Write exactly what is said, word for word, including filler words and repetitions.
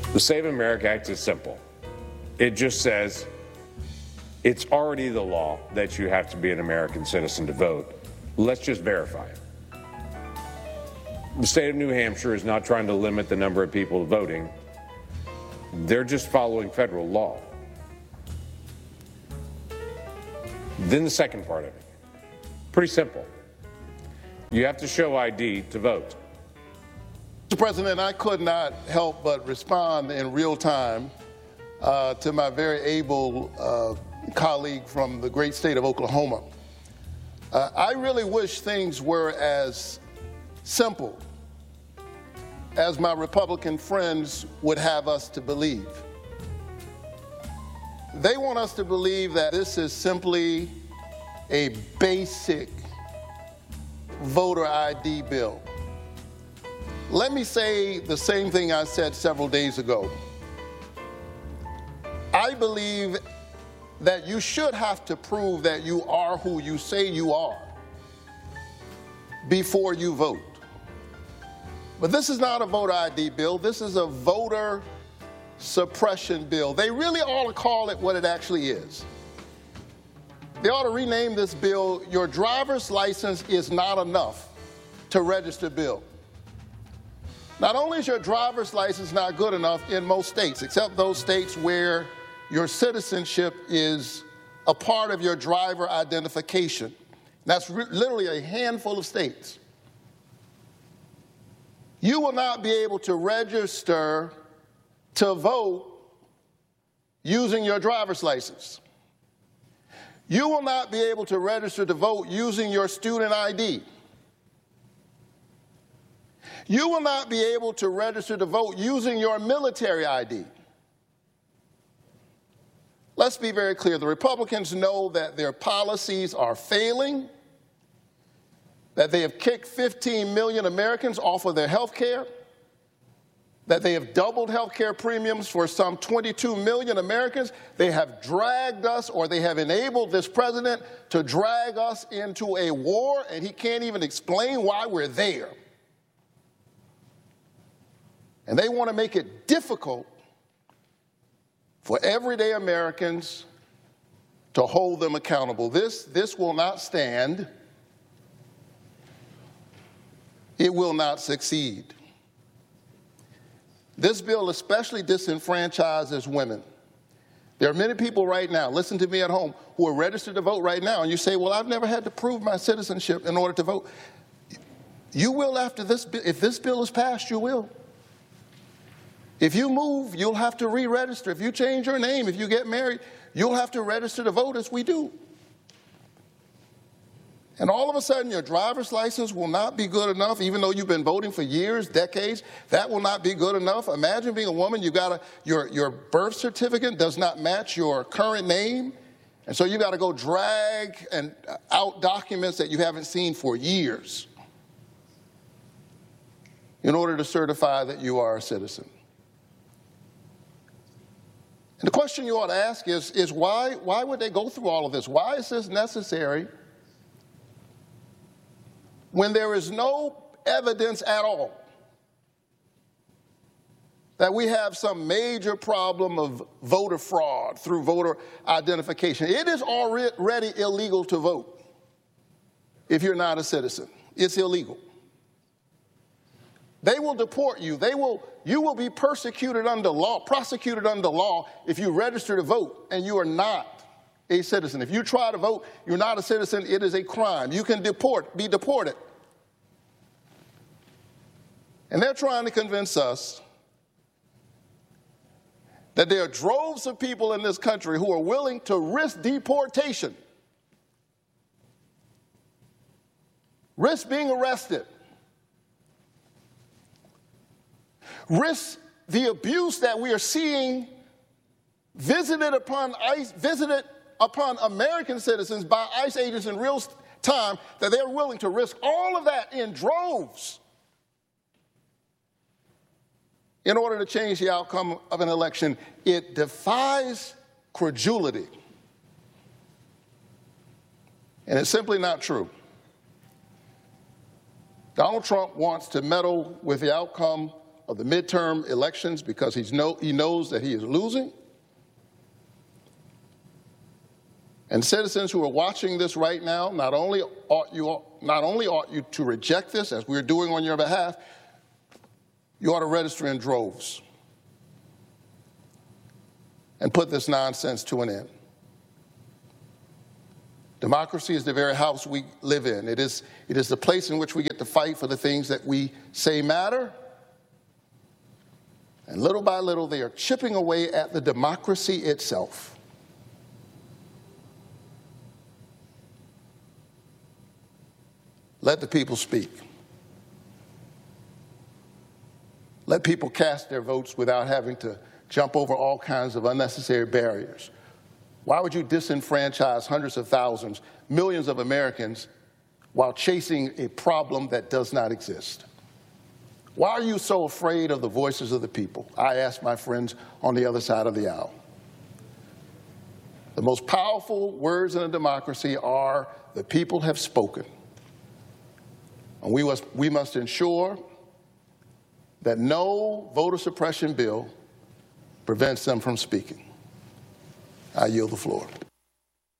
The Save America Act is simple. It just says it's already the law that you have to be an American citizen to vote. Let's just verify it. The state of New Hampshire is not trying to limit the number of people voting. They're just following federal law. Then the second part of it, pretty simple. You have to show I D to vote. Mister President, I could not help but respond in real time uh, to my very able uh, colleague from the great state of Oklahoma. Uh, I really wish things were as simple as my Republican friends would have us to believe. They want us to believe that this is simply a basic voter I D bill. Let me say the same thing I said several days ago. I believe that you should have to prove that you are who you say you are before you vote. But this is not a voter I D bill. This is a voter suppression bill. They really ought to call it what it actually is. They ought to rename this bill, Your Driver's License is Not Enough to Register Bill. Not only is your driver's license not good enough in most states, except those states where your citizenship is a part of your driver identification. That's re- literally a handful of states. You will not be able to register to vote using your driver's license. You will not be able to register to vote using your student I D. You will not be able to register to vote using your military I D. Let's be very clear. The Republicans know that their policies are failing, that they have kicked fifteen million Americans off of their health care, that they have doubled health care premiums for some twenty-two million Americans. They have dragged us, or they have enabled this president to drag us into a war, and he can't even explain why we're there. And they want to make it difficult for everyday Americans to hold them accountable. This, this will not stand. It will not succeed. This bill especially disenfranchises women. There are many people right now, listen to me at home, who are registered to vote right now, and you say, well, I've never had to prove my citizenship in order to vote. You will after this bill. If this bill is passed, you will. If you move, you'll have to re-register. If you change your name, if you get married, you'll have to register to vote as we do. And all of a sudden, your driver's license will not be good enough, even though you've been voting for years, decades. That will not be good enough. Imagine being a woman, you got your, your birth certificate does not match your current name. And so you got to go drag and out documents that you haven't seen for years in order to certify that you are a citizen. And the question you ought to ask is, is why, why would they go through all of this? Why is this necessary when there is no evidence at all that we have some major problem of voter fraud through voter identification? It is already illegal to vote if you're not a citizen. It's illegal. They will deport you. They will, you will be persecuted under law, prosecuted under law if you register to vote and you are not a citizen. If you try to vote, you're not a citizen, it is a crime. You can deport, be deported. And they're trying to convince us that there are droves of people in this country who are willing to risk deportation, risk being arrested, risk the abuse that we are seeing visited upon ICE, visited upon American citizens by ICE agents in real time, that they're willing to risk all of that in droves in order to change the outcome of an election. It defies credulity. And it's simply not true. Donald Trump wants to meddle with the outcome of the midterm elections because he's know, he knows that he is losing. And citizens who are watching this right now, not only ought you, not only ought you to reject this, as we're doing on your behalf, you ought to register in droves and put this nonsense to an end. Democracy is the very house we live in. It is, it is the place in which we get to fight for the things that we say matter. And little by little, they are chipping away at the democracy itself. Let the people speak. Let people cast their votes without having to jump over all kinds of unnecessary barriers. Why would you disenfranchise hundreds of thousands, millions of Americans while chasing a problem that does not exist? Why are you so afraid of the voices of the people? I ask my friends on the other side of the aisle. The most powerful words in a democracy are, the people have spoken. And we must, we must ensure that no voter suppression bill prevents them from speaking. I yield the floor.